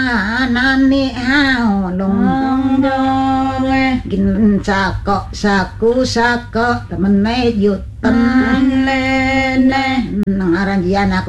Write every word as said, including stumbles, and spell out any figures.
panganane haulung jonge gin cakok saku sakok temene yuten lene nang aranjian aku